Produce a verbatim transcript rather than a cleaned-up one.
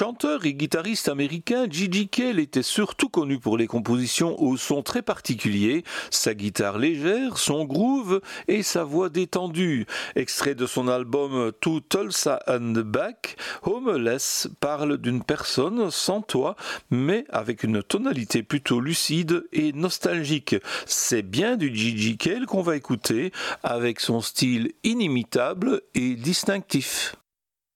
chanteur et guitariste américain, Gigi Cale était surtout connu pour les compositions au son très particulier, sa guitare légère, son groove et sa voix détendue. Extrait de son album To Tulsa and Back, Homeless parle d'une personne sans toit, mais avec une tonalité plutôt lucide et nostalgique. C'est bien du Gigi Cale qu'on va écouter, avec son style inimitable et distinctif.